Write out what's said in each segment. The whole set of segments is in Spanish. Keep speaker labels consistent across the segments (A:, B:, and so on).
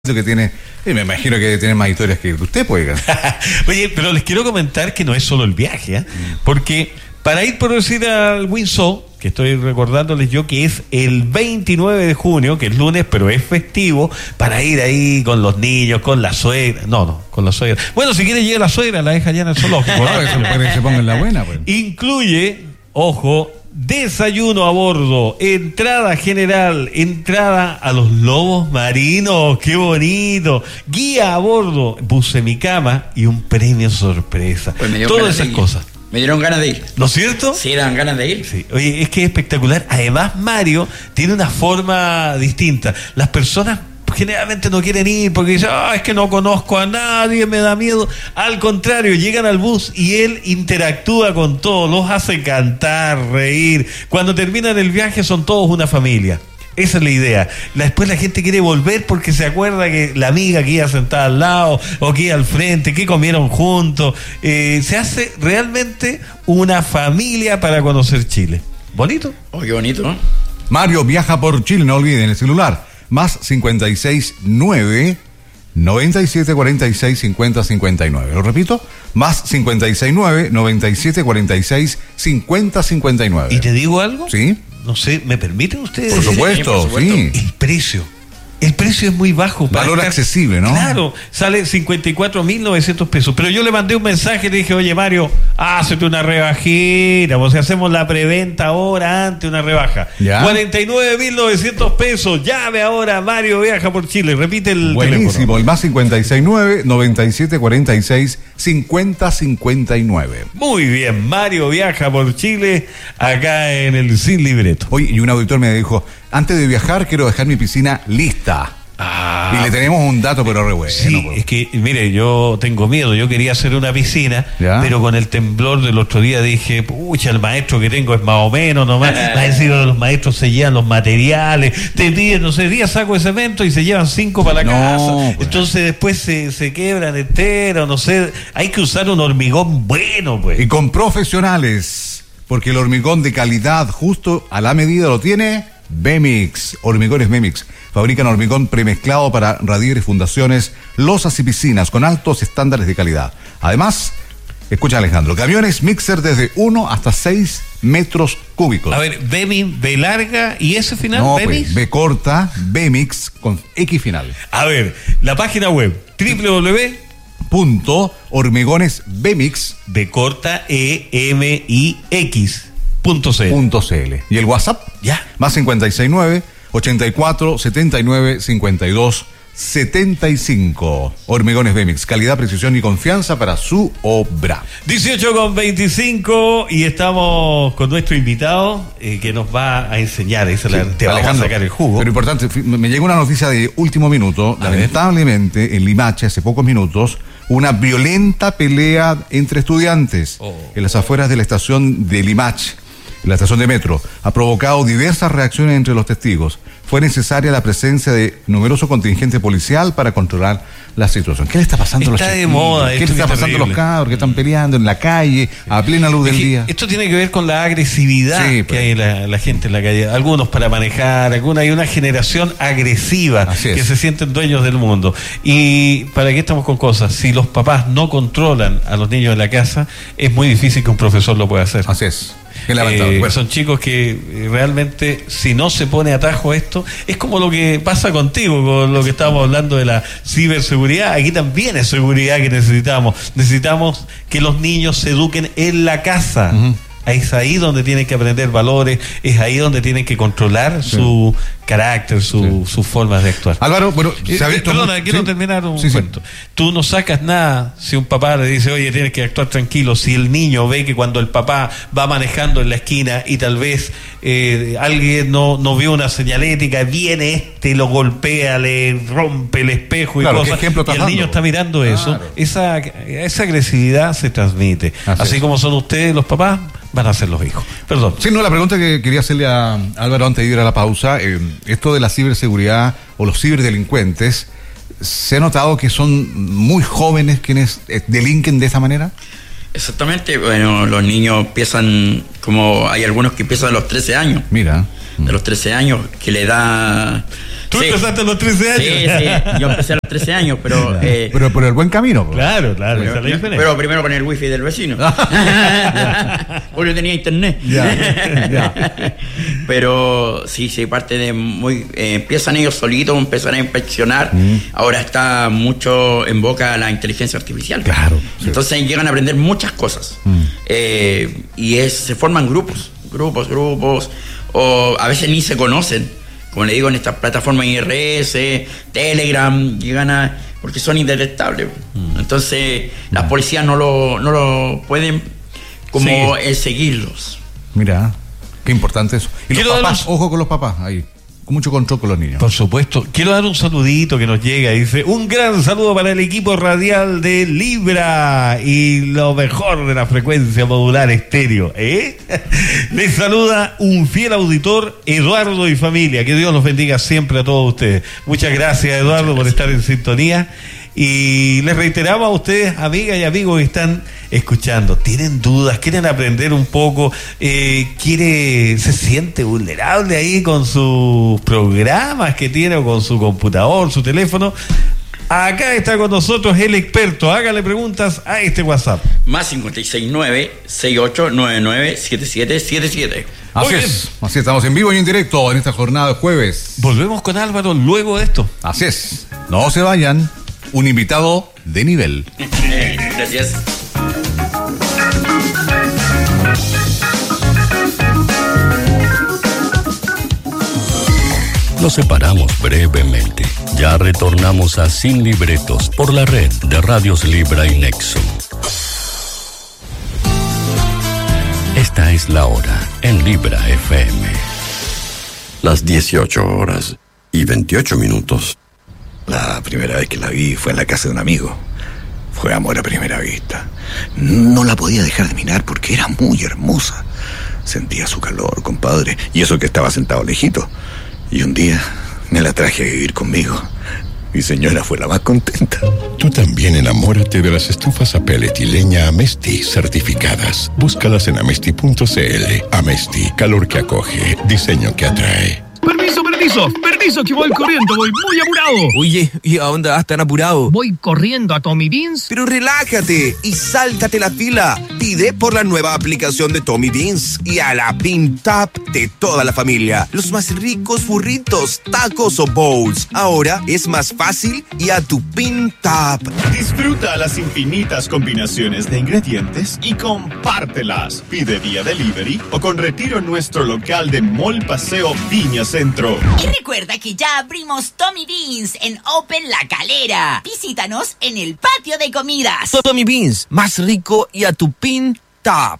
A: Que tiene, me imagino que tiene más historias que usted puede.
B: Oye, pero les quiero comentar que no es solo el viaje, porque para ir, por decir, al Windsor, que estoy recordándoles yo que es el 29 de junio, que es lunes, pero es festivo, para ir ahí con los niños, con la suegra, con la suegra. Bueno, si quiere llegar la suegra, la deja allá en el zoológico.
A: Que se pongan la buena, pues.
B: Incluye, ojo, desayuno a bordo, entrada general, entrada a los lobos marinos, qué bonito, guía a bordo, bus en mi cama y un premio sorpresa.
C: Pues
B: todas esas cosas.
C: Me dieron ganas de ir.
B: ¿No es cierto?
C: Sí, dan ganas de ir.
B: Sí. Oye, es que es espectacular. Además, Mario tiene una forma distinta. Las personas generalmente no quieren ir porque dicen, es que no conozco a nadie, me da miedo. Al contrario, llegan al bus y él interactúa con todos, los hace cantar, reír. Cuando terminan el viaje son todos una familia. Esa es la idea. Después la gente quiere volver porque se acuerda que la amiga que iba sentada al lado o que iba al frente, que comieron juntos. Se hace realmente una familia para conocer Chile. ¿Bonito?
C: Oh, qué bonito, ¿no?
A: Mario viaja por Chile, no olviden el celular. Más 569 9746 5059. Lo repito, más 569 9746 5059.
B: ¿Y te digo algo?
A: Sí.
B: No sé, ¿me permiten ustedes?
A: Por supuesto, sí.
B: El precio. El precio es muy bajo.
A: Valor accesible, ¿no?
B: Claro, sale 54.900 pesos. Pero yo le mandé un mensaje y le dije, oye Mario, hácete una rebajita, pues si hacemos la preventa ahora, antes una rebaja. ¿Ya? 49.900 pesos. Llame ahora, Mario viaja por Chile. Repite el
A: buenísimo,
B: teléfono.
A: El más 569 9746 5059.
B: Muy bien, Mario viaja por Chile, acá en el Sin Libreto.
A: Oye, y un auditor me dijo, antes de viajar quiero dejar mi piscina lista. Y le tenemos un dato pero re bueno.
B: Sí, es que, mire, yo tengo miedo. Yo quería hacer una piscina, ¿ya? Pero con el temblor del otro día dije, pucha, el maestro que tengo es más o menos nomás. Va a decir, los maestros se llevan los materiales, te piden, no sé, 10 sacos de cemento y se llevan 5 para la casa. Pues. Entonces después se quebran enteros, no sé. Hay que usar un hormigón bueno, pues.
A: Y con profesionales, porque el hormigón de calidad justo a la medida lo tiene Bemix. Hormigones Bemix fabrican hormigón premezclado para radieres, fundaciones, losas y piscinas con altos estándares de calidad. Además, escucha Alejandro, camiones mixer desde 1 hasta 6 metros cúbicos.
B: A ver, Bemix, B larga y ese final,
A: no,
B: Bemix.
A: Pues, B corta, Bemix con X final.
B: A ver, la página web
A: www.hormigonesbemix
B: B corta EMIX.cl.
A: ¿Y el WhatsApp?
B: Ya.
A: Más 569 84 79 52 75. Hormigones Bemix, calidad, precisión y confianza para su obra.
B: 18:25 y estamos con nuestro invitado que nos va a enseñar. Te vamos a sacar el jugo.
A: Pero importante, me llegó una noticia de último minuto. Lamentablemente, en Limache, hace pocos minutos, una violenta pelea entre estudiantes en las afueras de la estación de Limache. La estación de metro ha provocado diversas reacciones entre los testigos. Fue necesaria la presencia de numeroso contingente policial para controlar la situación. ¿Qué le está pasando a los
B: chiquillos? Está de moda.
A: ¿Qué le está pasando a los cabros que están peleando en la calle a plena luz del día?
B: Esto tiene que ver con la agresividad que hay en la gente en la calle. Algunos para manejar, hay una generación agresiva que se sienten dueños del mundo. ¿Y para qué estamos con cosas? Si los papás no controlan a los niños en la casa, es muy difícil que un profesor lo pueda hacer.
A: Así es.
B: Son chicos que realmente, si no se pone atajo a esto, es como lo que pasa contigo, con lo que estábamos hablando de la ciberseguridad. Aquí también es seguridad que necesitamos. Necesitamos que los niños se eduquen en la casa. Es ahí donde tienen que aprender valores, es ahí donde tienen que controlar su carácter, sus formas de actuar.
A: Álvaro, bueno,
B: perdona, quiero terminar un cuento. Tú no sacas nada si un papá le dice, oye, tienes que actuar tranquilo. Si el niño ve que cuando el papá va manejando en la esquina y tal vez alguien no vio una señalética, viene lo golpea, le rompe el espejo y cosas, y el niño está mirando eso, esa agresividad se transmite. Así como son ustedes los papás, van a ser los hijos. Perdón.
A: Sí, la pregunta que quería hacerle a Álvaro antes de ir a la pausa, esto de la ciberseguridad o los ciberdelincuentes, ¿se ha notado que son muy jóvenes quienes delinquen de esa manera?
C: Exactamente, bueno, los niños empiezan, como hay algunos que empiezan a los 13 años.
A: Mira.
C: De los 13 años, que le da
B: Tú empezaste a los 13 años.
C: Sí, yo empecé a los 13 años, pero...
A: pero por el buen camino. Pues.
B: Claro, esa es la diferencia.
C: Pero primero con el wifi del vecino. Porque yo tenía internet.
A: Ya.
C: Pero sí, parte de muy... empiezan ellos solitos, empiezan a inspeccionar. Ahora está mucho en boca la inteligencia artificial.
A: Claro. Sí.
C: Entonces llegan a aprender muchas cosas. Y se forman grupos, o a veces ni se conocen. Como le digo, en estas plataformas IRS, Telegram, llegan porque son indetectables. Entonces las policías no lo pueden como seguirlos.
A: Mira, qué importante eso. Y los papás, ojo con los papás ahí. Con mucho control con los niños.
B: Por supuesto. Quiero dar un saludito que nos llega. Dice, un gran saludo para el equipo radial de Libra y lo mejor de la frecuencia modular estéreo. Les saluda un fiel auditor, Eduardo y familia. Que Dios los bendiga siempre a todos ustedes. Muchas gracias, Eduardo, por estar en sintonía. Y les reiteramos a ustedes, amigas y amigos que están escuchando, tienen dudas, quieren aprender un poco, se siente vulnerable ahí con sus programas que tiene o con su computador, su teléfono. Acá está con nosotros el experto. Hágale preguntas a este WhatsApp.
C: Más 569-6899-7777.
A: Así es, estamos en vivo y en directo en esta jornada de jueves.
B: Volvemos con Álvaro luego de esto.
A: Así es, no se vayan. Un invitado de nivel.
C: Gracias.
D: Nos separamos brevemente. Ya retornamos a Sin Libretos por la red de Radios Libra y Nexo. Esta es la hora en Libra FM.
E: Las 18:28.
F: La primera vez que la vi fue en la casa de un amigo. Fue amor a primera vista. No la podía dejar de mirar porque era muy hermosa. Sentía su calor, compadre, y eso que estaba sentado lejito. Y un día me la traje a vivir conmigo. Mi señora fue la más contenta.
E: Tú también enamórate de las estufas a pellet y leña Amesti certificadas. Búscalas en amesti.cl. Amesti, calor que acoge, diseño que atrae.
G: Permiso, que voy corriendo, voy muy apurado.
H: Oye, ¿y a dónde vas tan apurado?
G: Voy corriendo a Tommy Beans.
H: Pero relájate y sáltate la fila. Pide por la nueva aplicación de Tommy Beans y a la Pin Tap de toda la familia. Los más ricos burritos, tacos o bowls. Ahora es más fácil y a tu Pin Tap.
I: Disfruta las infinitas combinaciones de ingredientes y compártelas. Pide vía delivery o con retiro en nuestro local de Mall Paseo Viña Centro.
J: Y recuerda que ya abrimos Tommy Beans en Open La Calera. Visítanos en el patio de comidas.
H: Tommy Beans, más rico y a tu Pin Tap.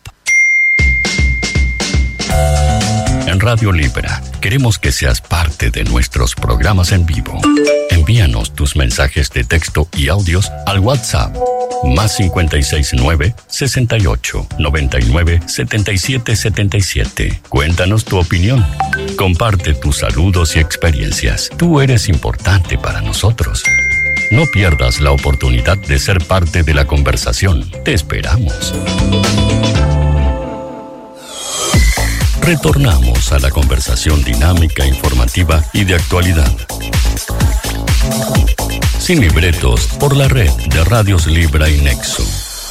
D: En Radio Libra, queremos que seas parte de nuestros programas en vivo. Envíanos tus mensajes de texto y audios al WhatsApp más 569-68-99-7777. Cuéntanos tu opinión. Comparte tus saludos y experiencias. Tú eres importante para nosotros. No pierdas la oportunidad de ser parte de la conversación. Te esperamos. Retornamos a la conversación dinámica, informativa y de actualidad. Sin libretos por la red de Radios Libra y Nexo.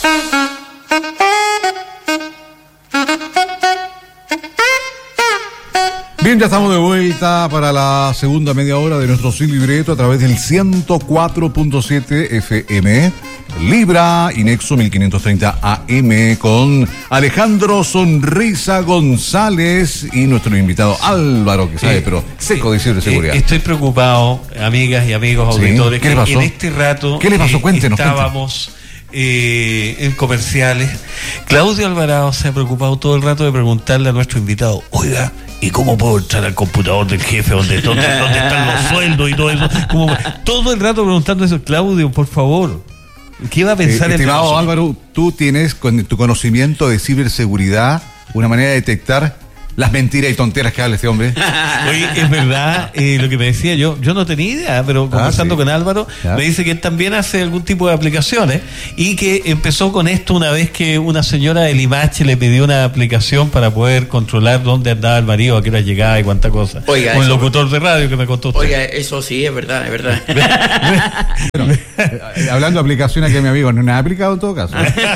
A: Bien, ya estamos de vuelta para la segunda media hora de nuestro Sin Libreto a través del 104.7 FM. Libra y Nexo 1530 AM con Alejandro Sonrisa González y nuestro invitado Álvaro, que sabe, pero seco de seguridad.
B: Estoy preocupado, amigas y amigos auditores.
A: ¿Qué le pasó?
B: En este rato
A: ¿Qué le pasó? Cuéntenos.
B: Estábamos en comerciales. Claudio Alvarado se ha preocupado todo el rato de preguntarle a nuestro invitado, oiga, ¿y cómo puedo entrar al computador del jefe donde están los sueldos y todo eso? Todo el rato preguntando eso. Claudio, por favor, ¿qué va a pensar
A: estimado Álvaro, tú tienes con tu conocimiento de ciberseguridad una manera de detectar las mentiras y tonteras que habla este hombre.
B: Oye, es verdad, lo que me decía yo no tenía idea, pero conversando con Álvaro, me dice que él también hace algún tipo de aplicaciones y que empezó con esto una vez que una señora de Limache le pidió una aplicación para poder controlar dónde andaba el marido, a qué hora llegaba y cuánta cosa.
C: Oiga,
B: o el locutor de radio que me contó usted.
C: Oiga, eso sí, es verdad, es verdad.
A: Bueno, hablando de aplicaciones que mi amigo no ha aplicado en todo caso.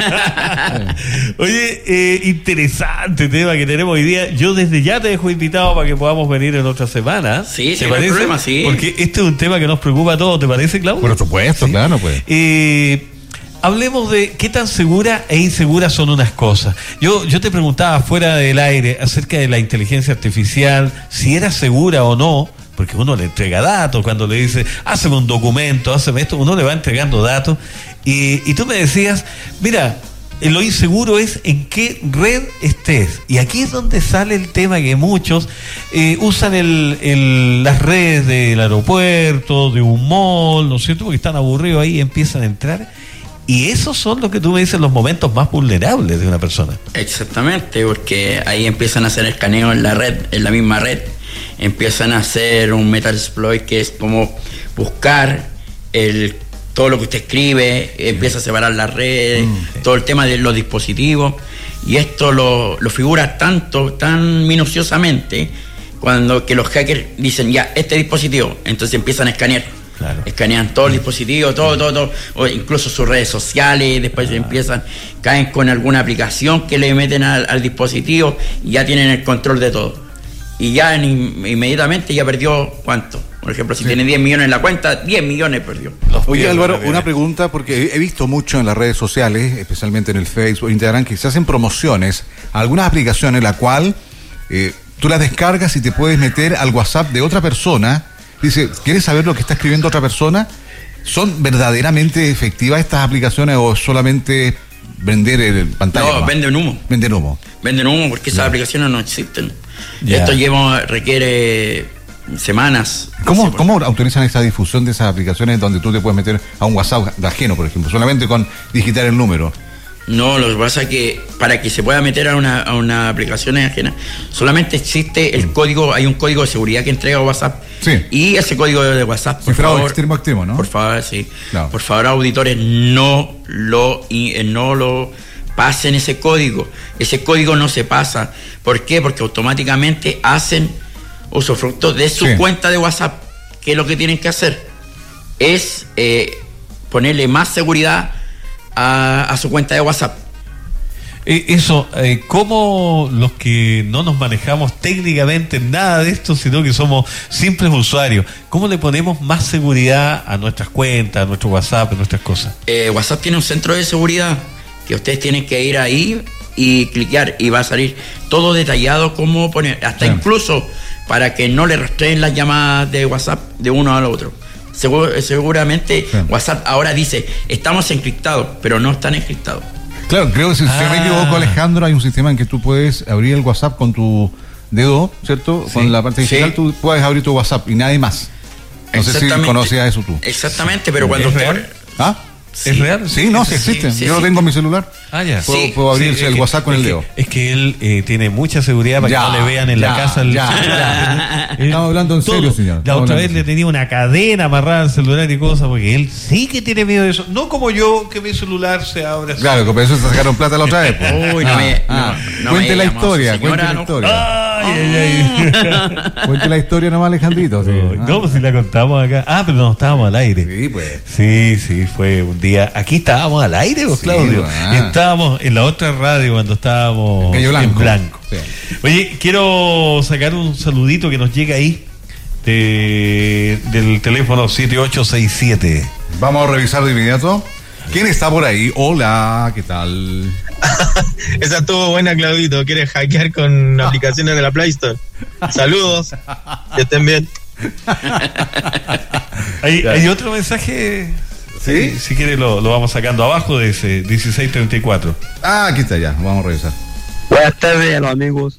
B: Oye, interesante tema que tenemos hoy día. Yo desde ya te dejo invitado para que podamos venir en otra semana.
C: Sí, sí, no hay problema, sí.
B: Porque este es un tema que nos preocupa a todos, ¿te parece, Claudio?
A: Por supuesto, ¿sí? Claro, pues.
B: Hablemos de qué tan segura e insegura son unas cosas. Yo te preguntaba fuera del aire acerca de la inteligencia artificial, si era segura o no, porque uno le entrega datos cuando le dice, hazme un documento, hazme esto, uno le va entregando datos. Y tú me decías, mira, lo inseguro es en qué red estés. Y aquí es donde sale el tema que muchos usan las redes del aeropuerto, de un mall, ¿no es cierto? Porque están aburridos ahí y empiezan a entrar. Y esos son lo que tú me dices, los momentos más vulnerables de una persona.
C: Exactamente, porque ahí empiezan a hacer escaneo en la red, en la misma red. Empiezan a hacer un metasploit que es como buscar todo lo que usted escribe, empieza a separar las redes, todo el tema de los dispositivos, y esto lo figura tan minuciosamente, que los hackers dicen, ya, este dispositivo, entonces empiezan a escanear. Claro. Escanean todo el dispositivo, todo, o incluso sus redes sociales, después caen con alguna aplicación que le meten al dispositivo y ya tienen el control de todo. Y ya inmediatamente ya perdió, ¿cuánto? Por ejemplo, si tiene 10 millones en la cuenta, 10 millones perdió.
A: Oye, Álvaro, una pregunta, porque he visto mucho en las redes sociales, especialmente en el Facebook, Instagram, que se hacen promociones a algunas aplicaciones, la cual tú las descargas y te puedes meter al WhatsApp de otra persona. Dice, ¿quieres saber lo que está escribiendo otra persona? ¿Son verdaderamente efectivas estas aplicaciones o solamente vender el pantalla?
C: No, venden humo.
A: Venden humo.
C: Venden humo porque esas aplicaciones no existen. Esto requiere semanas.
A: ¿Cómo autorizan esa difusión de esas aplicaciones donde tú te puedes meter a un WhatsApp de ajeno, por ejemplo, solamente con digitar el número?
C: No, lo que pasa es que para que se pueda meter a una aplicación ajena, solamente existe el código, hay un código de seguridad que entrega WhatsApp.
A: Sí.
C: Y ese código de WhatsApp, por
A: cifrado
C: favor,
A: extremo a extremo, ¿no?
C: Por favor, sí.
A: Claro.
C: Por favor, auditores, no lo pasen ese código. Ese código no se pasa. ¿Por qué? Porque automáticamente hacen usufructo de su cuenta de WhatsApp. ¿Qué es lo que tienen que hacer? Es ponerle más seguridad a su cuenta de WhatsApp.
B: ¿Cómo los que no nos manejamos técnicamente en nada de esto, sino que somos simples usuarios, cómo le ponemos más seguridad a nuestras cuentas, a nuestro WhatsApp, a nuestras cosas?
C: WhatsApp tiene un centro de seguridad que ustedes tienen que ir ahí y cliquear y va a salir todo detallado, cómo poner, hasta incluso para que no le rastreen las llamadas de WhatsApp de uno al otro. Seguramente WhatsApp ahora dice, estamos encriptados, pero no están encriptados.
A: Claro, creo que si no me equivoco, Alejandro, hay un sistema en que tú puedes abrir el WhatsApp con tu dedo, ¿cierto? Con la parte digital tú puedes abrir tu WhatsApp y nadie más. No sé si conocías eso tú.
C: Exactamente, pero cuando usted...
A: ¿Ah?
B: ¿Es real?
A: Sí, no, sí existe. Yo lo tengo en mi celular.
B: Ya.
A: Puedo abrir el WhatsApp con el dedo.
B: Es que él tiene mucha seguridad para que no le vean en la casa.
A: Estamos hablando en serio, señor.
B: La otra vez le tenía una cadena amarrada al celular y cosas, porque él sí que tiene miedo de eso. No como yo, que mi celular se abre así.
A: Claro, por eso se sacaron plata la otra vez.
C: Uy,
A: cuente la historia, cuente la historia. Cuente la historia nomás, Alejandrito.
B: No, pues si la contamos acá. Pero no, estábamos al aire.
A: Sí, pues.
B: Sí, fue un día. Aquí estábamos al aire, pues, Claudio. Estábamos en la otra radio cuando estábamos en blanco. Sí. Oye, quiero sacar un saludito que nos llega ahí del teléfono 7867.
A: Vamos a revisar de inmediato. ¿Quién está por ahí? Hola, ¿qué tal?
K: Esa estuvo buena, Claudito. ¿Quieres hackear con aplicaciones de la Play Store? Saludos. Que estén bien.
B: ¿Hay otro mensaje?
A: ¿Sí?
B: Si quiere lo vamos sacando abajo de ese 1634.
A: Aquí está ya, vamos a revisar.
L: Buenas tardes a los amigos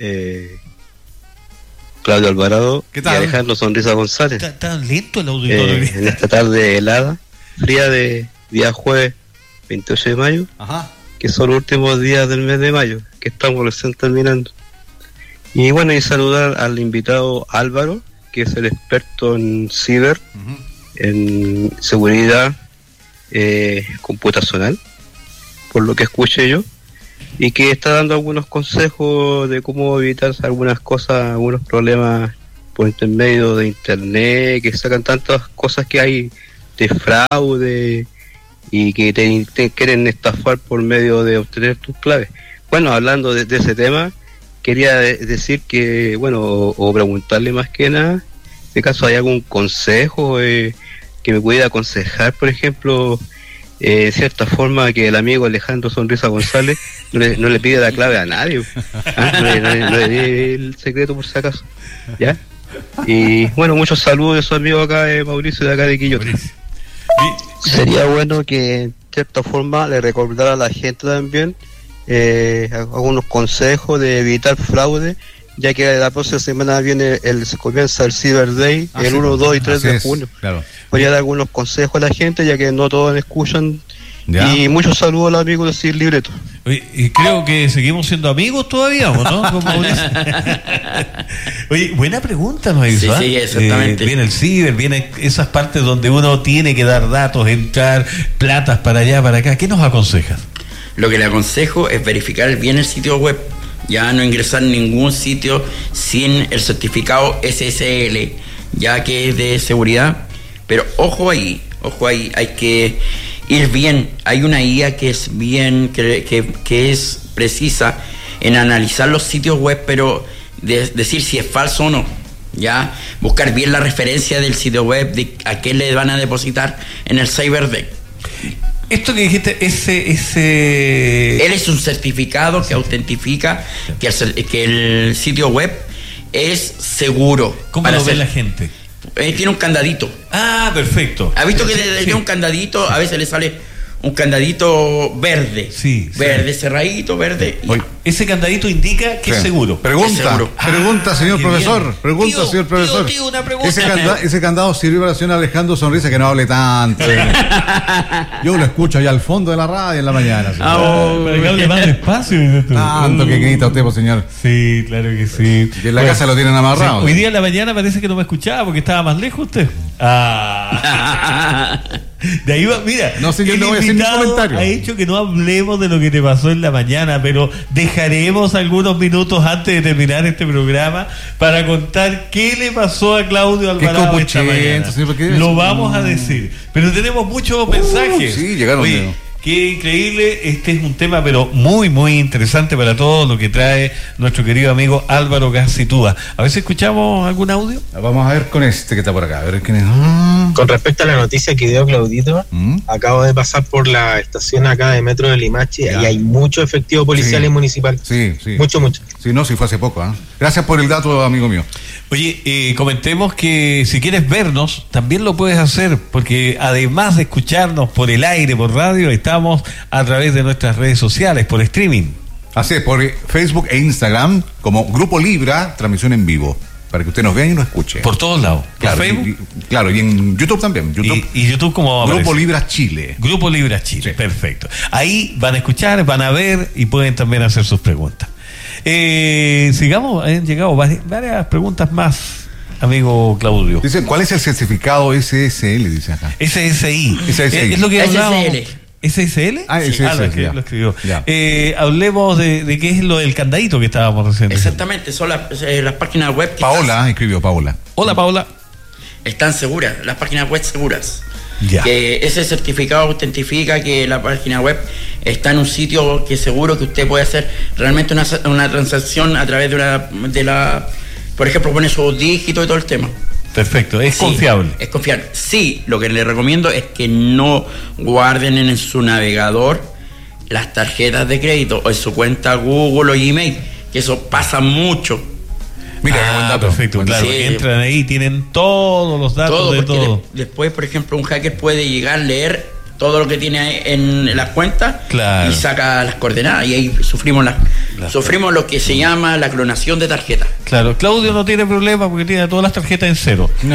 L: Claudio Alvarado.
A: ¿Qué tal?
L: Y Alejandro Sonrisa González.
B: Está lento el auditorio.
L: En esta tarde helada, fría de día jueves 28 de mayo, que son los últimos días del mes de mayo, que estamos recién terminando. Y bueno, y saludar al invitado Álvaro, que es el experto en ciber, en seguridad computacional, por lo que escuché yo, y que está dando algunos consejos de cómo evitar algunas cosas, algunos problemas por intermedio de internet, que sacan tantas cosas que hay de fraude y que te quieren estafar por medio de obtener tus claves. Bueno, hablando de ese tema, quería decir que, bueno, o preguntarle más que nada, en este caso hay algún consejo que me pudiera aconsejar, por ejemplo, de cierta forma, que el amigo Alejandro Sonrisa González no le pide la clave a nadie, no le dé el secreto por si acaso, ¿ya? Y bueno, muchos saludos de su amigo acá, Mauricio, de acá de Quillota. Sería bueno que en cierta forma le recordara a la gente también algunos consejos de evitar fraude, ya que la próxima semana comienza el Cyber Day, el 1, 2 y 3 de junio. Claro. Voy a dar algunos consejos a la gente, ya que no todos me escuchan. ¿Ya? Y muchos saludos a los amigos de Cir Libreto.
B: Oye, y creo que seguimos siendo amigos todavía, ¿no? Oye, buena pregunta nos hizo.
C: Sí, exactamente.
B: Viene el ciber, viene esas partes donde uno tiene que dar datos, entrar, platas para allá, para acá. ¿Qué nos aconsejas?
C: Lo que le aconsejo es verificar bien el sitio web. Ya no ingresar en ningún sitio sin el certificado SSL, ya que es de seguridad. Pero ojo ahí, hay que ir bien. Hay una IA que es bien, que es precisa en analizar los sitios web, pero decir si es falso o no. Ya, buscar bien la referencia del sitio web, de a qué le van a depositar en el Cyber Day.
B: Esto que dijiste,
C: Él es un certificado que autentifica que el sitio web es seguro.
B: ¿Cómo lo ve la gente?
C: Tiene un candadito.
B: Ah, perfecto.
C: ¿Ha visto que tiene un candadito? A veces le sale un candadito verde.
B: Sí.
C: Verde, cerradito, verde.
B: Oye, ese candadito indica que es seguro.
A: Pregunta, señor profesor.
B: Bien.
A: Pregunta, señor profesor.
B: Tío, una pregunta.
A: Ese candado sirve para el señor Alejandro Sonrisa, que no hable tanto. Yo lo escucho allá al fondo de la radio en la mañana.
B: Para que hable más despacio.
A: Tanto que grita usted, pues, señor.
B: Sí, claro que sí.
A: Y en la casa lo tienen amarrado.
B: Sí, hoy día en la mañana parece que no me escuchaba porque estaba más lejos usted. De ahí va, mira,
A: no sé, yo no voy a hacer ningún comentario.
B: Ha hecho que no hablemos de lo que te pasó en la mañana, pero dejaremos algunos minutos antes de terminar este programa para contar qué le pasó a Claudio Alvarado esta mañana. Lo vamos a decir, pero tenemos muchos mensajes.
A: Sí, llegaron.
B: Oye, qué increíble, este es un tema pero muy muy interesante para todo lo que trae nuestro querido amigo Álvaro Gacitúa. A ver si escuchamos algún audio.
A: Vamos a ver con este que está por acá, a ver quién es.
K: Con respecto a la noticia que dio Claudito, acabo de pasar por la estación acá de Metro de Limache y hay mucho efectivo policial y municipal.
A: Sí.
K: Mucho.
A: Sí, no, sí fue hace poco. Gracias por el dato, amigo mío.
B: Oye, comentemos que si quieres vernos, también lo puedes hacer, porque además de escucharnos por el aire, por radio, estamos a través de nuestras redes sociales, por streaming.
A: Así es, por Facebook e Instagram, como Grupo Libra, transmisión en vivo, para que usted nos vea y nos escuche.
B: Por todos lados.
A: Claro,
B: por Facebook.
A: Y en YouTube también.
B: Y YouTube como
A: Grupo Libra Chile.
B: Grupo Libra Chile, sí. Perfecto. Ahí van a escuchar, van a ver y pueden también hacer sus preguntas. Sigamos, han llegado varias preguntas más, amigo Claudio.
A: Dicen, ¿cuál es el certificado SSL? Dice acá.
B: SSI. Es lo que hablábamos. ¿SSL?
A: SSL.
B: Lo escribió. Hablemos de qué es lo del candadito que estábamos recién.
C: Exactamente, son las páginas web.
A: Paola, escribió Paola.
B: Hola, Paola.
C: Están seguras, las páginas web seguras.
B: Ya.
C: Que ese certificado autentifica que la página web está en un sitio que es seguro, que usted puede hacer realmente una transacción a través de la por ejemplo, pone sus dígitos y todo el tema.
B: Perfecto, es confiable.
C: Es confiable. Sí, lo que le recomiendo es que no guarden en su navegador las tarjetas de crédito o en su cuenta Google o Gmail, que eso pasa mucho.
A: Mira, buen dato.
B: Perfecto, claro, sí. Entran ahí, tienen todos los datos de todo.
C: Después, por ejemplo, un hacker puede llegar, leer todo lo que tiene en las cuentas,
B: claro,
C: y saca las coordenadas, y ahí sufrimos lo que se llama la clonación de tarjetas.
B: Claro, Claudio no tiene problema porque tiene todas las tarjetas en cero.
A: No.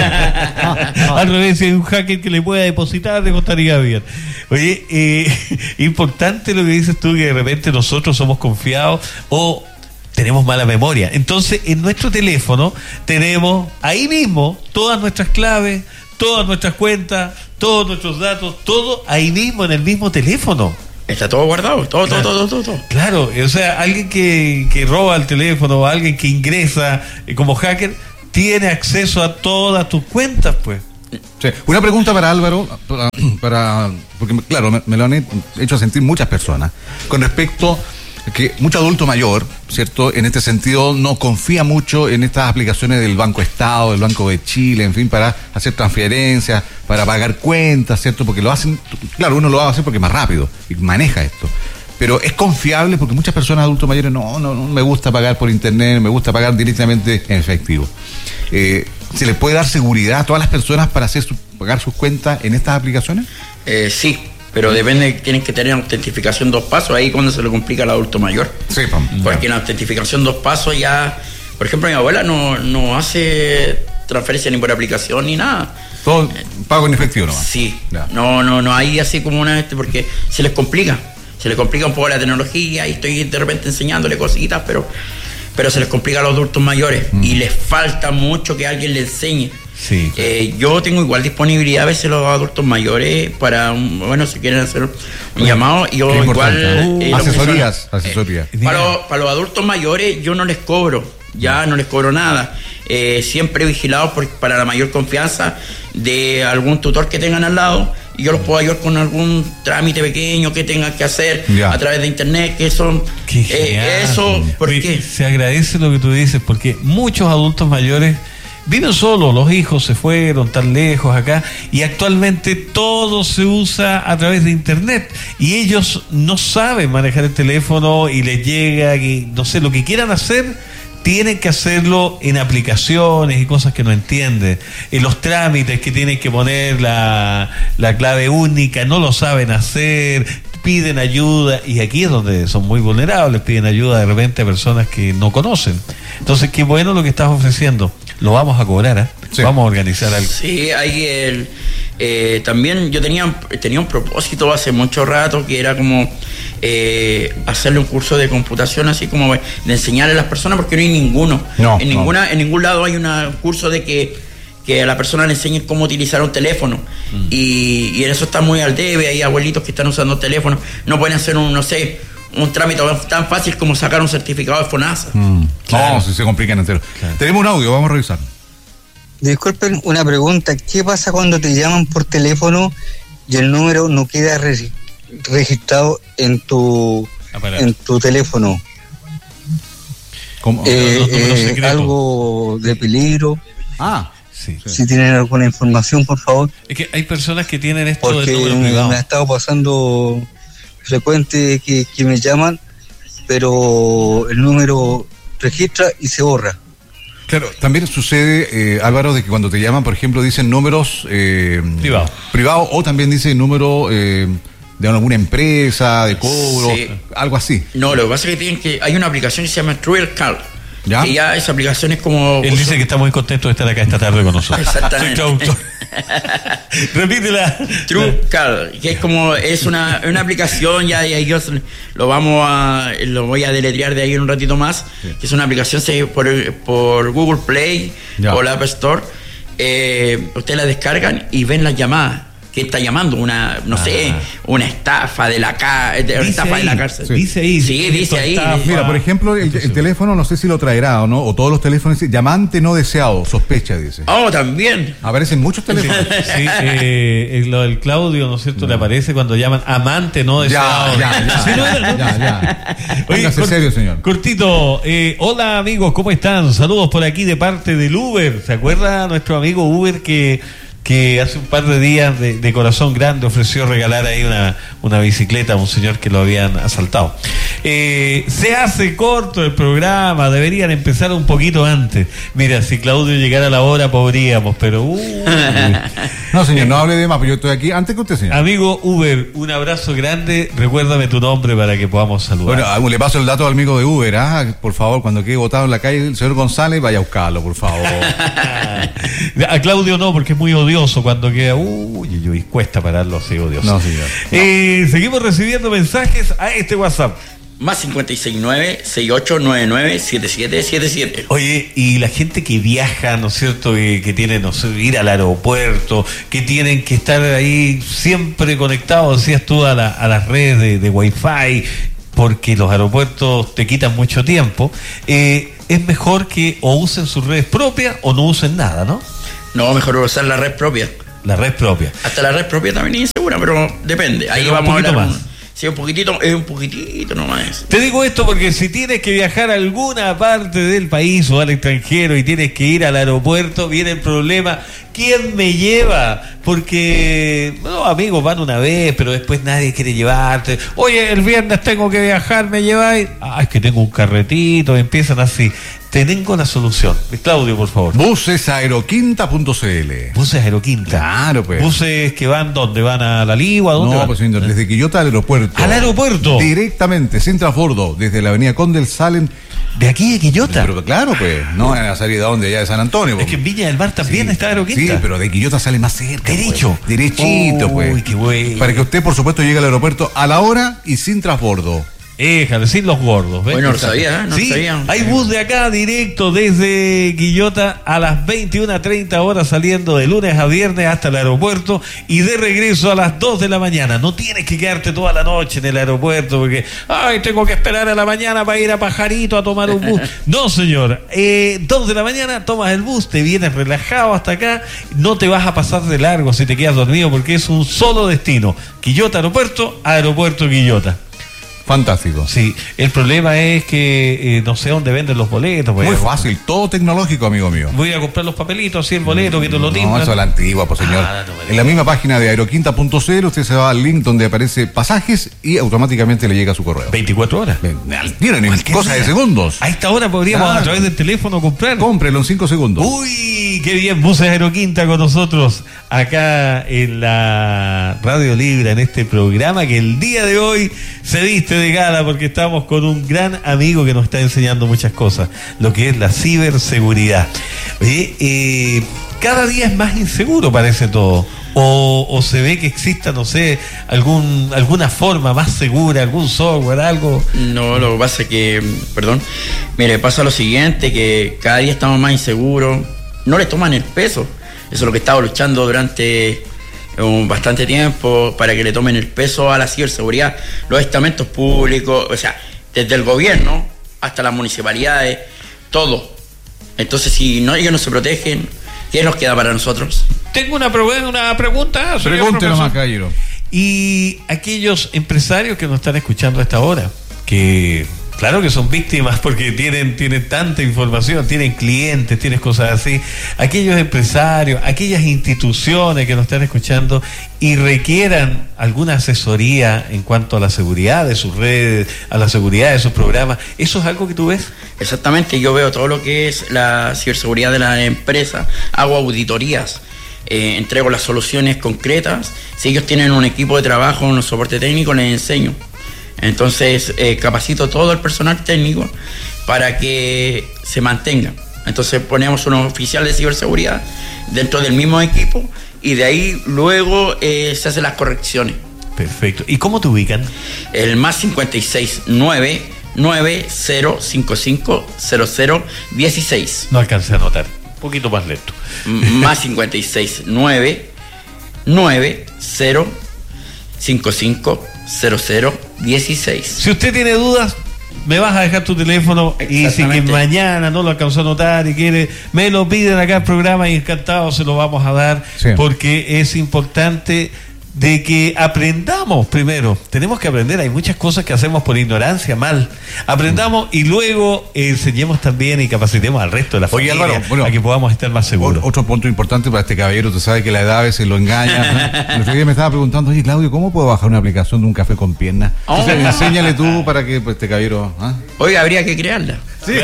B: Al revés, si hay un hacker que le pueda depositar, le costaría bien. Oye, importante lo que dices tú, que de repente nosotros somos confiados o tenemos mala memoria. Entonces, en nuestro teléfono tenemos ahí mismo todas nuestras claves, todas nuestras cuentas, todos nuestros datos, todo ahí mismo, en el mismo teléfono.
C: Está todo guardado, todo.
B: Claro, o sea, alguien que roba el teléfono o alguien que ingresa como hacker tiene acceso a todas tus cuentas, pues.
A: Sí. Una pregunta para Álvaro, porque claro, me lo han hecho sentir muchas personas, con respecto a que mucho adulto mayor, ¿cierto? En este sentido no confía mucho en estas aplicaciones del Banco Estado, del Banco de Chile, en fin, para hacer transferencias, para pagar cuentas, ¿cierto? Porque lo hacen, claro, uno lo va a hacer porque es más rápido y maneja esto. Pero es confiable porque muchas personas adultos mayores no me gusta pagar por internet, me gusta pagar directamente en efectivo. ¿Se les puede dar seguridad a todas las personas para pagar sus cuentas en estas aplicaciones?
C: Sí, pero depende, tienen que tener autentificación 2 pasos, ahí cuando se le complica al adulto mayor.
A: Sí,
C: porque en la autentificación 2 pasos ya, por ejemplo, mi abuela no hace transferencia ni por aplicación ni nada.
A: Todo pago en efectivo nomás.
C: Sí, no hay así como una porque se les complica un poco la tecnología y estoy de repente enseñándole cositas, pero se les complica a los adultos mayores y les falta mucho que alguien les enseñe.
B: Sí.
C: Yo tengo igual disponibilidad a veces los adultos mayores para, si quieren hacer un llamado, yo igual...
A: asesorías.
C: Para los adultos mayores yo no les cobro, no les cobro nada. Siempre vigilados para la mayor confianza de algún tutor que tengan al lado, y yo los puedo ayudar con algún trámite pequeño que tengan que hacer a través de internet, que son eso.
B: Porque se agradece lo que tú dices, porque muchos adultos mayores viven solos, los hijos se fueron tan lejos acá, y actualmente todo se usa a través de internet, y ellos no saben manejar el teléfono y les llega, lo que quieran hacer, tienen que hacerlo en aplicaciones y cosas que no entienden. En los trámites que tienen que poner la clave única, no lo saben hacer, piden ayuda, y aquí es donde son muy vulnerables, piden ayuda de repente a personas que no conocen. Entonces, qué bueno lo que estás ofreciendo. Lo vamos a cobrar, Sí. Vamos a organizar algo.
C: Sí, hay también yo tenía un propósito hace mucho rato, que era como hacerle un curso de computación, así como de enseñarle a las personas, porque no hay ninguno. En ningún lado hay un curso de que a la persona le enseñen cómo utilizar un teléfono. Y en eso está muy al debe. Hay abuelitos que están usando teléfonos, no pueden hacer un trámite tan fácil como sacar un certificado de FONASA.
A: Claro. Si se complican entero. Claro. Tenemos un audio, vamos a revisar.
M: Disculpen, una pregunta. ¿Qué pasa cuando te llaman por teléfono y el número no queda registrado en tu teléfono?
A: ¿Cómo?
M: Algo de peligro.
B: Sí.
M: Si tienen alguna información, por favor.
B: Es que hay personas que tienen esto
M: porque
B: del número privado.
M: Me ha estado pasando frecuente que me llaman, pero el número registra y se borra.
A: Claro, también sucede, Álvaro, de que cuando te llaman, por ejemplo, dicen números privados, o también dicen número de alguna empresa, de cobro, algo así.
C: No, lo que pasa es que hay una aplicación que se llama TrueCall.
A: ¿Ya?
C: Y ya esa aplicación es como...
B: Él dice que está muy contento de estar acá esta tarde con nosotros.
C: Exactamente.
B: Soy traductor. Repítela.
C: TrueCall, que es una aplicación, ya yo lo voy a deletrear de ahí en un ratito más, que es una aplicación por Google Play o la App Store. Ustedes la descargan y ven las llamadas. Que está llamando una estafa de la cárcel.
B: Dice ahí.
C: Sí, dice ahí.
A: Mira, por ejemplo, el teléfono, no sé si lo traerá o no, o todos los teléfonos dicen llamante no deseado, sospecha, dice.
C: También.
A: Aparecen muchos teléfonos.
B: Sí, lo del Claudio, ¿no es cierto? Le aparece cuando llaman amante no deseado.
A: Ya. Póngase serio, señor.
B: Cortito, hola amigos, ¿cómo están? Saludos por aquí de parte del Uber. ¿Se acuerda nuestro amigo Uber que hace un par de días de corazón grande ofreció regalar ahí una bicicleta a un señor que lo habían asaltado? Se hace corto el programa, deberían empezar un poquito antes. Mira, si Claudio llegara a la hora podríamos, pero...
A: No, señor, no hable de más, pero yo estoy aquí antes que usted, señor.
B: Amigo Uber, un abrazo grande, recuérdame tu nombre para que podamos saludar.
A: Bueno, le paso el dato al amigo de Uber, por favor, cuando quede botado en la calle el señor González, vaya a buscarlo, por favor.
B: A Claudio no, porque es muy odioso cuando queda, cuesta pararlo así odioso.
A: No, señor.
B: Seguimos recibiendo mensajes a este WhatsApp.
C: Más 569-6899-7777.
B: Oye, y la gente que viaja, ¿no es cierto? Que tiene, no sé, ir al aeropuerto, que tienen que estar ahí siempre conectados, decías tú, a las redes de Wi-Fi, porque los aeropuertos te quitan mucho tiempo. Es mejor que o usen sus redes propias o no usen nada, ¿no?
C: No, mejor usar la red propia.
B: La red propia.
C: Hasta la red propia también es insegura, pero depende. Ahí
B: pero
C: vamos
B: un poquito
C: a hablar
B: más.
C: Sí, un poquitito nomás.
B: Te digo esto porque si tienes que viajar a alguna parte del país o al extranjero y tienes que ir al aeropuerto, viene el problema, ¿quién me lleva? Porque los amigos van una vez, pero después nadie quiere llevarte. Oye, el viernes tengo que viajar, ¿me lleváis? Es que tengo un carretito, empiezan así. Tengo la solución. Claudio, por favor.
A: Busesaeroquinta.cl.
B: Buses Aeroquinta.
A: Claro, pues.
B: Buses que van, ¿dónde? ¿Van a la Ligua? ¿Dónde
A: no,
B: van?
A: Pues señor, desde Quillota al aeropuerto.
B: ¿Al aeropuerto?
A: Directamente, sin transbordo, desde la avenida Condel salen.
B: ¿De aquí de Quillota?
A: Pero claro, pues, no en la salida donde allá de San Antonio.
B: Es que en Viña del Mar también está Aeroquinta.
A: Sí, pero de Quillota sale más cerca.
B: Derecho.
A: Pues. Derechito, pues.
B: Uy, qué bueno.
A: Para que usted, por supuesto, llegue al aeropuerto a la hora y sin transbordo.
B: Déjale, sin los gordos. ¿ves?
C: Bueno, no sabía,
B: sí,
C: sabía.
B: Hay bus de acá directo desde Quillota a las 21:30 horas saliendo de lunes a viernes hasta el aeropuerto y de regreso a las 2 de la mañana. No tienes que quedarte toda la noche en el aeropuerto porque, tengo que esperar a la mañana para ir a Pajarito a tomar un bus. No, señor. 2 de la mañana tomas el bus, te vienes relajado hasta acá, no te vas a pasar de largo si te quedas dormido porque es un solo destino. Quillota Aeropuerto, Aeropuerto Quillota.
A: Fantástico.
B: Sí, el problema es que no sé dónde venden los boletos.
A: Muy fácil, todo tecnológico, amigo mío.
B: Voy a comprar los papelitos, así el boleto, que te lo timbran.
A: No, eso es la antigua, pues señor. En la misma página de aeroquinta.cl usted se va al link donde aparece pasajes y automáticamente le llega a su correo.
B: 24 horas.
A: Tienen cosas de segundos.
B: A esta hora podríamos a través del teléfono comprar.
A: Cómprelo en 5 segundos.
B: Uy, qué bien, Buses Aeroquinta con nosotros acá en la Radio Libre, en este programa que el día de hoy se viste de gala porque estamos con un gran amigo que nos está enseñando muchas cosas, lo que es la ciberseguridad. Oye, cada día es más inseguro, parece todo. O se ve que exista, no sé, alguna forma más segura, algún software, algo.
C: No, lo que pasa es que, mire, pasa lo siguiente, que cada día estamos más inseguros, no le toman el peso. Eso es lo que he estado luchando durante bastante tiempo, para que le tomen el peso a la ciberseguridad, los estamentos públicos, o sea, desde el gobierno hasta las municipalidades, todo. Entonces, si ellos no se protegen, ¿qué nos queda para nosotros?
B: Tengo una pregunta.
A: Pregúntelo más, caballero.
B: Y aquellos empresarios que nos están escuchando a esta hora, que claro que son víctimas porque tienen tanta información, tienen clientes, tienen cosas así. Aquellos empresarios, aquellas instituciones que nos están escuchando y requieran alguna asesoría en cuanto a la seguridad de sus redes, a la seguridad de sus programas, ¿eso es algo que tú ves?
C: Exactamente, yo veo todo lo que es la ciberseguridad de la empresa, hago auditorías, entrego las soluciones concretas. Si ellos tienen un equipo de trabajo, un soporte técnico, les enseño. Entonces capacito todo el personal técnico para que se mantenga. Entonces ponemos un oficial de ciberseguridad dentro del mismo equipo y de ahí luego se hacen las correcciones.
B: Perfecto. ¿Y cómo te ubican?
C: El más 569-9055-0016.
B: No alcancé a notar. Un poquito más lento.
C: Más 569-9055-0016.
B: Si usted tiene dudas, me vas a dejar tu teléfono y si que mañana no lo alcanzó a notar y quiere, me lo piden acá al programa y encantado se lo vamos a dar, porque es importante de que aprendamos primero. Tenemos que aprender, hay muchas cosas que hacemos por ignorancia mal. Aprendamos y luego enseñemos también y capacitemos al resto de la familia.
A: Oye, Álvaro,
B: a que podamos estar más seguros.
A: Otro punto importante para este caballero, usted sabe que la edad a veces lo engaña. El otro día me estaba preguntando, oye Claudio, ¿cómo puedo bajar una aplicación de un café con piernas? Entonces, enséñale tú para que este caballero...
C: Oiga, habría que crearla.
A: Sí.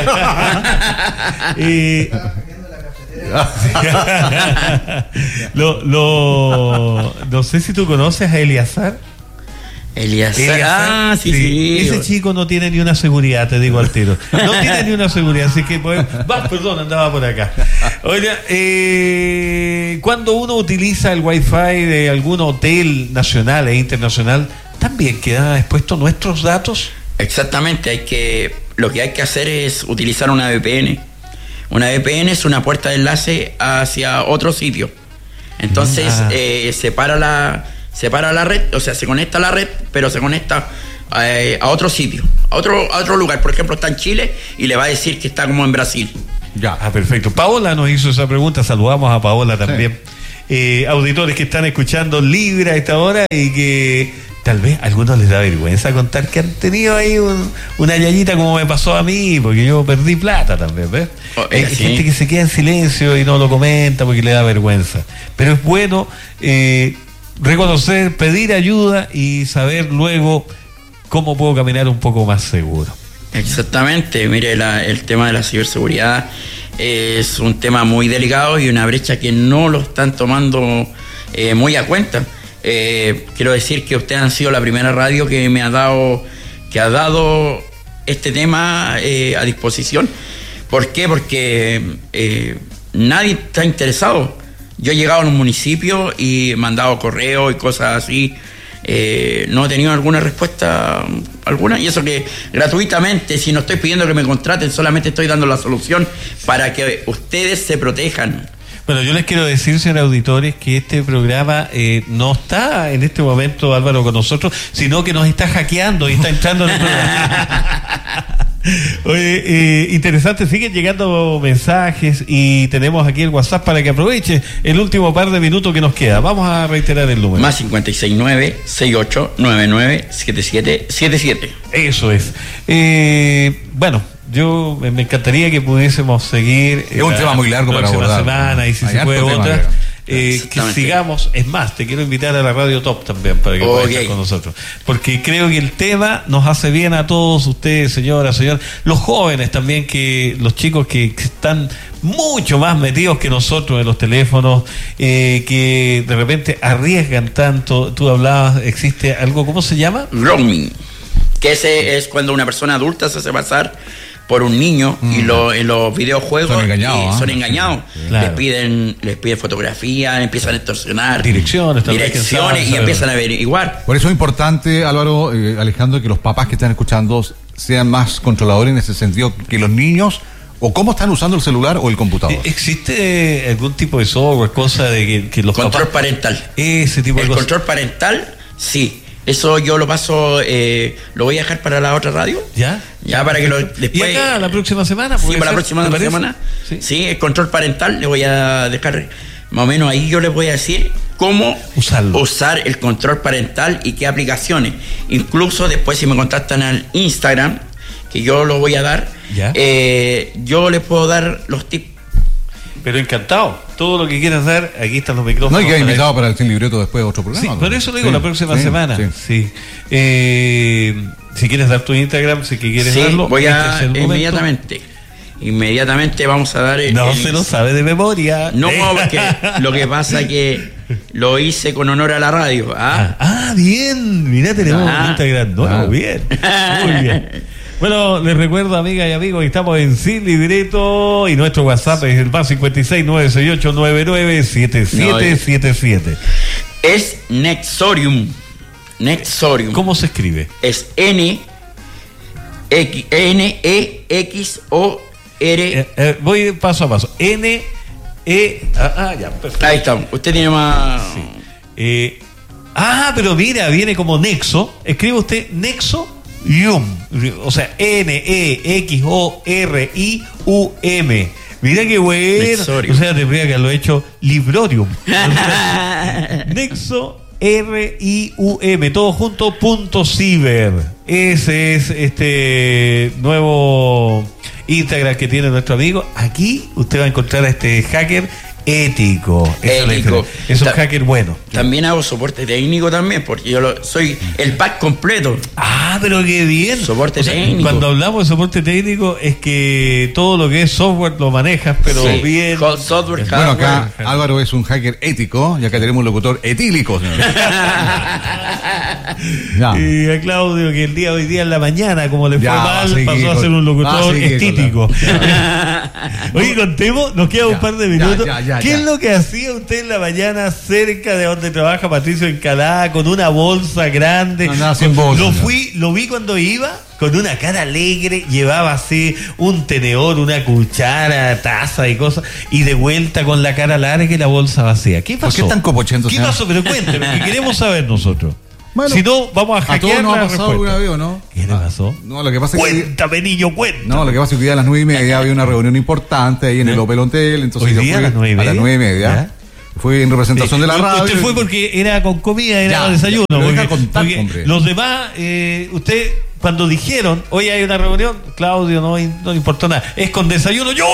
B: No sé si tú conoces a Eliazar.
C: Eliazar. Sí.
B: Ese chico no tiene ni una seguridad, te digo al tiro. No tiene ni una seguridad, así que andaba por acá. Oiga, cuando uno utiliza el Wi-Fi de algún hotel nacional e internacional, ¿también quedan expuestos nuestros datos?
C: Exactamente, lo que hay que hacer es utilizar una VPN. Una VPN es una puerta de enlace hacia otro sitio. Entonces separa la red, o sea, se conecta a la red, pero se conecta a otro sitio, a otro lugar. Por ejemplo, está en Chile y le va a decir que está como en Brasil.
B: Ya, perfecto. Paola nos hizo esa pregunta, saludamos a Paola también. Sí. Auditores que están escuchando Libre a esta hora y que tal vez a algunos les da vergüenza contar que han tenido ahí una yayita como me pasó a mí, porque yo perdí plata también, ¿ves? Hay gente que se queda en silencio y no lo comenta porque le da vergüenza. Pero es bueno reconocer, pedir ayuda y saber luego cómo puedo caminar un poco más seguro.
C: Exactamente, mire, el tema de la ciberseguridad es un tema muy delicado y una brecha que no lo están tomando muy a cuenta. Quiero decir que ustedes han sido la primera radio que ha dado este tema a disposición. ¿Por qué? Porque nadie está interesado. Yo he llegado a un municipio y he mandado correo y cosas así. No he tenido alguna respuesta alguna, y eso que gratuitamente, si no estoy pidiendo que me contraten, solamente estoy dando la solución para que ustedes se protejan.
B: Bueno, yo les quiero decir, señores auditores, que este programa no está en este momento, Álvaro, con nosotros, sino que nos está hackeando y está entrando en el programa. Oye, interesante, siguen llegando mensajes y tenemos aquí el WhatsApp para que aproveche el último par de minutos que nos queda. Vamos a reiterar el número.
C: Más 569-6899-7777.
B: Eso es. Bueno, yo me encantaría que pudiésemos seguir.
A: Es un tema muy largo para abordar.
B: Semana, y si se puede otra. Que sigamos, es más, te quiero invitar a la Radio Top también para que puedas estar con nosotros, porque creo que el tema nos hace bien a todos ustedes, señoras, los jóvenes también, que los chicos que están mucho más metidos que nosotros en los teléfonos, que de repente arriesgan tanto. Tú hablabas, existe algo, ¿cómo se llama?
C: Roaming, que ese es cuando una persona adulta se hace pasar por un niño y en los videojuegos son engañados. Claro. Les piden fotografías, empiezan a extorsionar direcciones y empiezan a averiguar.
A: Por eso es importante, Álvaro, Alejandro, que los papás que están escuchando sean más controladores en ese sentido, que los niños, o cómo están usando el celular o el computador.
B: ¿Existe algún tipo de software, cosa de que los
C: control
B: papás...
C: parental.
B: Ese tipo de cosas.
C: El control parental, sí. Eso yo lo paso, lo voy a dejar para la otra radio.
B: ¿Ya?
C: Ya para que después...
B: ¿Y acá la próxima semana?
C: Sí, para la próxima semana. Sí, el control parental le voy a dejar, más o menos ahí yo les voy a decir cómo usar el control parental y qué aplicaciones. Incluso después si me contactan al Instagram, que yo lo voy a dar, yo les puedo dar los tips.
B: Pero encantado, todo lo que quieras dar, aquí están los micrófonos.
A: No hay que haber invitado para el Sin Libreto después de otro programa.
B: Sí, por eso lo digo, la próxima semana. Sí. Si quieres dar tu Instagram, si quieres darlo.
C: Voy a inmediatamente vamos a dar
B: se lo sabe de memoria.
C: No, porque lo que pasa es que lo hice con honor a la radio.
B: Bien, mirá, tenemos un Instagram nuevo, bien, muy bien. Bueno, les recuerdo, amigas y amigos, que estamos en Sin Libreto y nuestro WhatsApp es el más 56968997777.
C: Es Nexorium.
B: ¿Cómo se escribe?
C: Es N-E-X-O-R.
B: Voy paso a paso. Ya, perfecto.
C: Ahí está. Usted tiene más.
B: Sí. Pero mira, viene como Nexo. Escribe usted Nexo. O sea, N-E-X-O-R-I-U-M. Mira qué bueno. Nexorium. O sea, tendría que haberlo hecho Librorium. Nexo R-I-U-M, todo junto, .ciber. Ese es este nuevo Instagram que tiene nuestro amigo. Aquí usted va a encontrar a este hacker ético. Es un hacker bueno.
C: También hago soporte técnico también, porque yo soy el pack completo.
B: Pero qué bien.
C: Soporte técnico.
B: Cuando hablamos de soporte técnico es que todo lo que es software lo manejas, pero bien.
C: Software,
A: bueno, acá Álvaro es un hacker ético y acá tenemos un locutor etílico.
B: Y a Claudio, que hoy día en la mañana, como le fue mal, pasó a ser un locutor estítico. Oye, contemos, nos queda un par de minutos. ¿Qué
A: ya.
B: es lo que hacía usted en la mañana cerca de donde trabaja Patricio Encalada, con una bolsa grande?
A: No, sin bolsa.
B: Lo vi cuando iba, con una cara alegre, llevaba así un tenedor, una cuchara, taza y cosas, y de vuelta con la cara larga y la bolsa vacía. ¿Qué pasó?
A: ¿Por qué tan copochento?
B: ¿Qué pasó? Pero cuénteme, que queremos saber nosotros.
A: Bueno,
B: si no, vamos a hackear
A: todos nos
B: la
A: ha pasado
B: respuesta.
A: alguna vez, ¿o no?
B: ¿Qué le pasó?
A: No, lo que pasa es que...
B: Cuéntame, niño, cuéntame.
A: No, lo que pasa es que hoy día a las 9:30 había una reunión importante ahí en el Opel Hotel, entonces
B: ¿Hoy día a las 9:30?
A: A las 9:30. Fui en representación de la radio.
B: Usted fue porque era con comida, era desayuno. Porque los demás, usted... Cuando dijeron, hoy hay una reunión, Claudio, no importó nada, es con desayuno, yo.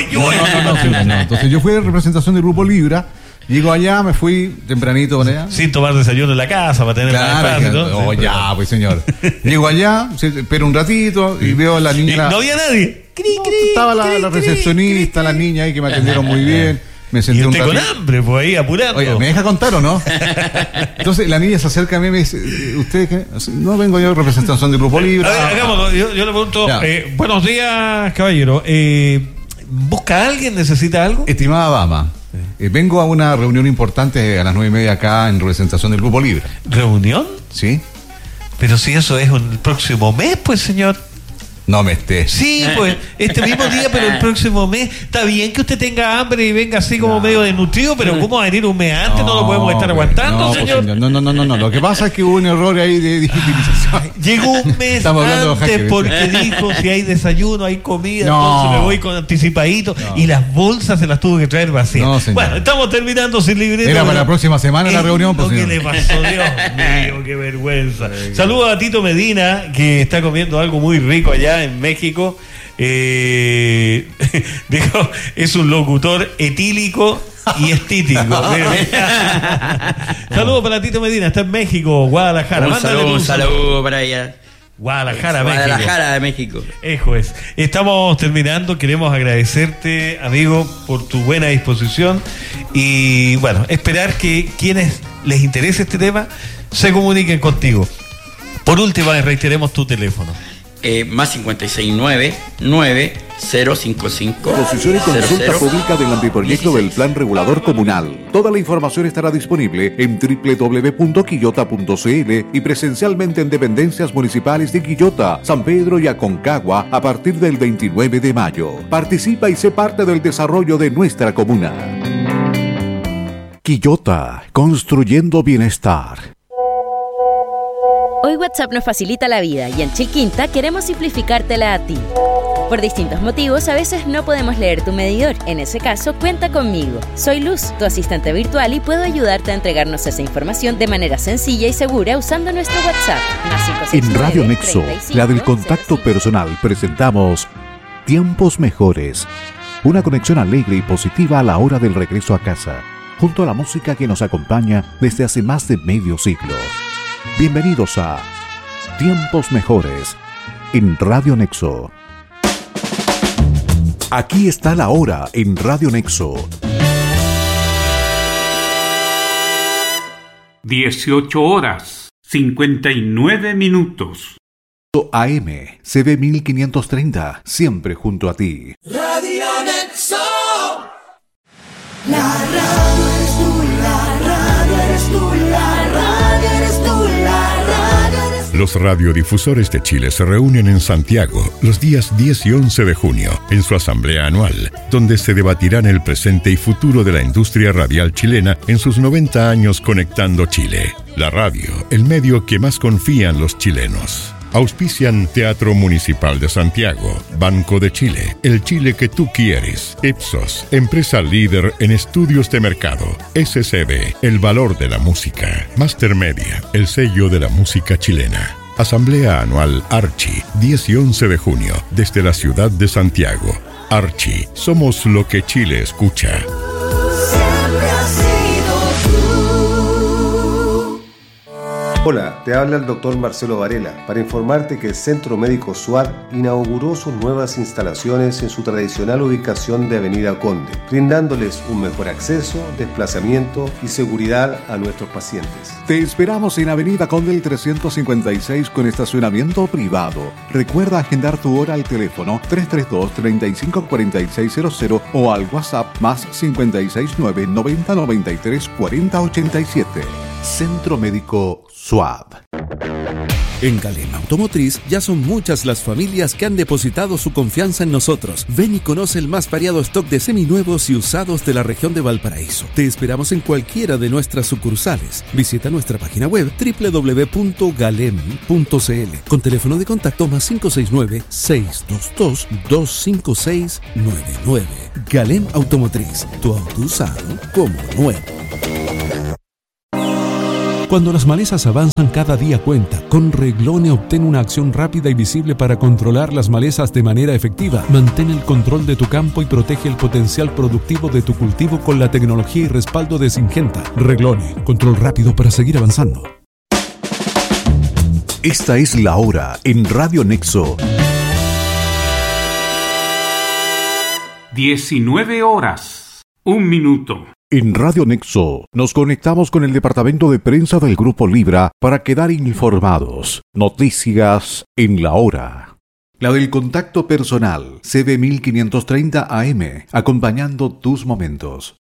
A: No. Entonces yo fui en representación del Grupo Libra, llego allá, me fui tempranito con ella.
B: Sin tomar desayuno en la casa, para tener más espacio, ¿no?
A: Oh, ya, pues señor. Llego allá, espero un ratito y veo a la niña.
B: ¿No había nadie?
A: Estaba la recepcionista, la niña ahí que me atendieron muy bien. Me senté
B: y usted con hambre, pues ahí apurando.
A: Oye, ¿me deja contar o no? Entonces la niña se acerca a mí y me dice, ¿usted qué? No vengo yo en representación del Grupo Libre.
B: A ver, hagámoslo. Yo le pregunto, buenos días, caballero. ¿Busca a alguien? ¿Necesita algo?
A: Estimada dama, vengo a una reunión importante a las 9:30 acá en representación del Grupo Libre.
B: ¿Reunión?
A: Sí.
B: Pero si eso es el próximo mes, pues, señor.
A: No me esté.
B: Sí, pues, este mismo día, pero el próximo mes. Está bien que usted tenga hambre y venga así como medio desnutrido, pero ¿cómo va a venir un mes antes? No lo podemos estar aguantando, señor.
A: No. Lo que pasa es que hubo un error ahí de digitalización.
B: Llegó un mes antes porque dijo si hay desayuno, hay comida, entonces me voy con anticipadito y las bolsas se las tuvo que traer vacías.
A: No, señor.
B: Bueno, estamos terminando sin libreto.
A: Era para la próxima semana la reunión.
B: Pues, ¿qué le pasó? Dios mío, qué vergüenza. Saludos a Tito Medina, que está comiendo algo muy rico allá en México. Dijo, es un locutor etílico y estítico. Saludos para Tito Medina, está en México, Guadalajara.
C: Un saludo para ella.
B: Guadalajara,
C: México.
B: Eso es. Estamos terminando. Queremos agradecerte, amigo, por tu buena disposición y bueno, esperar que quienes les interese este tema se comuniquen contigo. Por último, reiteremos tu teléfono.
C: Más 569-9055.
N: Exposición y consulta pública del anteproyecto del Plan Regulador Comunal. Toda la información estará disponible en www.quillota.cl y presencialmente en dependencias municipales de Quillota, San Pedro y Aconcagua a partir del 29 de mayo. Participa y sé parte del desarrollo de nuestra comuna. Quillota, construyendo bienestar.
O: Hoy WhatsApp nos facilita la vida y en Chilquinta queremos simplificártela a ti. Por distintos motivos, a veces no podemos leer tu medidor. En ese caso, cuenta conmigo. Soy Luz, tu asistente virtual, y puedo ayudarte a entregarnos esa información de manera sencilla y segura usando nuestro WhatsApp.
N: En Radio Nexo, la del contacto personal, presentamos Tiempos Mejores. Una conexión alegre y positiva a la hora del regreso a casa, junto a la música que nos acompaña desde hace más de medio siglo. Bienvenidos a Tiempos Mejores en Radio Nexo. Aquí está la hora en Radio Nexo.
P: 18:59.
N: AM, CB 1530, siempre junto a ti.
Q: Radio Nexo. La radio eres tú, la radio eres tú, la radio eres tú, la radio eres tú.
E: Los radiodifusores de Chile se reúnen en Santiago los días 10 y 11 de junio en su asamblea anual, donde se debatirán el presente y futuro de la industria radial chilena en sus 90 años conectando Chile. La radio, el medio que más confían los chilenos. Auspician Teatro Municipal de Santiago, Banco de Chile, el Chile que tú quieres, Ipsos, empresa líder en estudios de mercado, SCB, el valor de la música, Master Media, el sello de la música chilena. Asamblea Anual Archi, 10 y 11 de junio, desde la ciudad de Santiago. Archi, somos lo que Chile escucha.
Q: Siempre has sido tú.
R: Hola, te habla el doctor Marcelo Varela para informarte que el Centro Médico SUAD inauguró sus nuevas instalaciones en su tradicional ubicación de Avenida Conde, brindándoles un mejor acceso, desplazamiento y seguridad a nuestros pacientes.
N: Te esperamos en Avenida Conde 356 con estacionamiento privado. Recuerda agendar tu hora al teléfono 332-354600 o al WhatsApp más 569 90 93 40 87. Centro Médico SUAD.
S: En Galem Automotriz ya son muchas las familias que han depositado su confianza en nosotros. Ven y conoce el más variado stock de seminuevos y usados de la región de Valparaíso. Te esperamos en cualquiera de nuestras sucursales. Visita nuestra página web www.galem.cl con teléfono de contacto más 569-622-25699. Galem Automotriz, tu auto usado como nuevo. Cuando las malezas avanzan, cada día cuenta. Con Reglone obtén una acción rápida y visible para controlar las malezas de manera efectiva. Mantén el control de tu campo y protege el potencial productivo de tu cultivo con la tecnología y respaldo de Syngenta. Reglone, control rápido para seguir avanzando.
N: Esta es la hora en Radio Nexo.
P: 19 horas, 1 minuto.
N: En Radio Nexo nos conectamos con el departamento de prensa del Grupo Libra para quedar informados. Noticias en la hora. La del contacto personal, CB 1530 AM, acompañando tus momentos.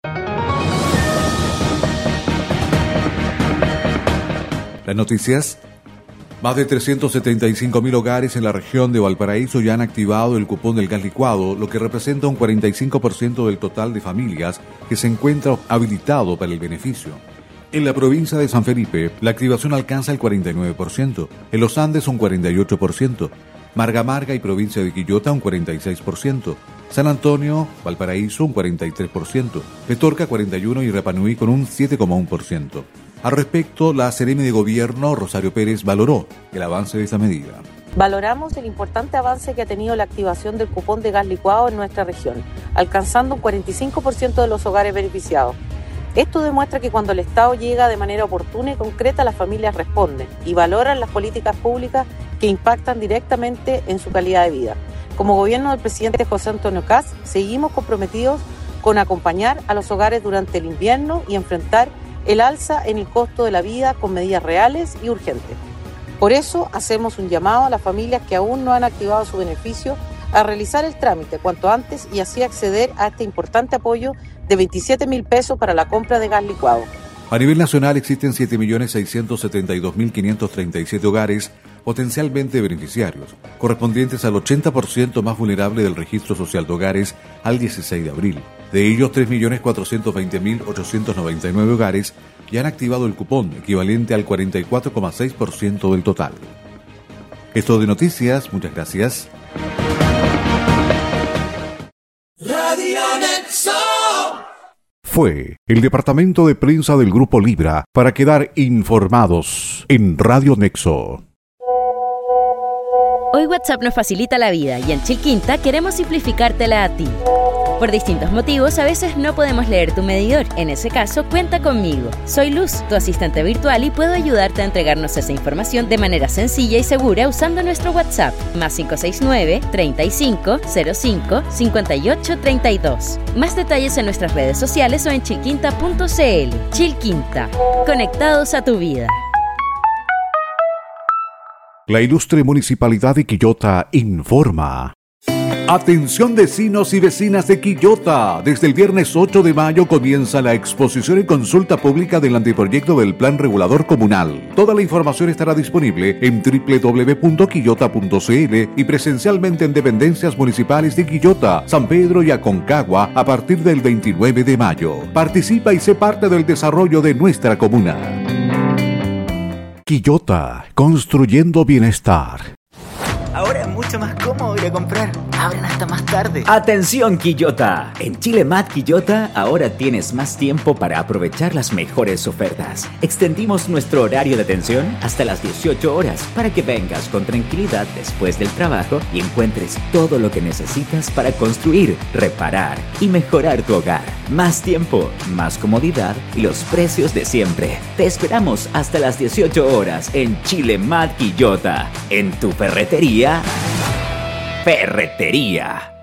N: Las noticias. Más de 375.000 hogares en la región de Valparaíso ya han activado el cupón del gas licuado, lo que representa un 45% del total de familias que se encuentra habilitado para el beneficio. En la provincia de San Felipe, la activación alcanza el 49%, en los Andes un 48%, Marga y provincia de Quillota un 46%, San Antonio, Valparaíso un 43%, Petorca 41% y Rapanui con un 7,1%. Al respecto, la Seremi de Gobierno, Rosario Pérez, valoró el avance de esta medida.
T: Valoramos el importante avance que ha tenido la activación del cupón de gas licuado en nuestra región, alcanzando un 45% de los hogares beneficiados. Esto demuestra que cuando el Estado llega de manera oportuna y concreta, las familias responden y valoran las políticas públicas que impactan directamente en su calidad de vida. Como gobierno del presidente José Antonio Kast, seguimos comprometidos con acompañar a los hogares durante el invierno y enfrentar el alza en el costo de la vida con medidas reales y urgentes. Por eso hacemos un llamado a las familias que aún no han activado su beneficio a realizar el trámite cuanto antes y así acceder a este importante apoyo de 27.000 pesos para la compra de gas licuado.
N: A nivel nacional existen 7.672.537 hogares potencialmente beneficiarios, correspondientes al 80% más vulnerable del Registro Social de Hogares al 16 de abril. De ellos, 3.420.899 hogares ya han activado el cupón, equivalente al 44,6% del total. Esto de noticias, muchas gracias.
Q: Radio Nexo.
N: Fue el departamento de prensa del Grupo Libra para quedar informados en Radio Nexo.
O: Hoy WhatsApp nos facilita la vida y en Chilquinta queremos simplificártela a ti. Por distintos motivos, a veces no podemos leer tu medidor. En ese caso, cuenta conmigo. Soy Luz, tu asistente virtual, y puedo ayudarte a entregarnos esa información de manera sencilla y segura usando nuestro WhatsApp, más 569-3505-5832. Más detalles en nuestras redes sociales o en chilquinta.cl. Chilquinta, conectados a tu vida.
N: La ilustre Municipalidad de Quillota informa. Atención vecinos y vecinas de Quillota. Desde el viernes 8 de mayo comienza la exposición y consulta pública del anteproyecto del Plan Regulador Comunal. Toda la información estará disponible en www.quillota.cl y presencialmente en dependencias municipales de Quillota, San Pedro y Aconcagua a partir del 29 de mayo. Participa y sé parte del desarrollo de nuestra comuna. Quillota, construyendo bienestar.
U: Ahora es mucho más cómodo ir a comprar. Abren hasta más tarde.
V: ¡Atención, Quillota! En Chile Mat Quillota ahora tienes más tiempo para aprovechar las mejores ofertas. Extendimos nuestro horario de atención hasta las 18 horas para que vengas con tranquilidad después del trabajo y encuentres todo lo que necesitas para construir, reparar y mejorar tu hogar. Más tiempo, más comodidad y los precios de siempre. Te esperamos hasta las 18 horas en Chile Mat Quillota. En tu ferretería. Ferretería.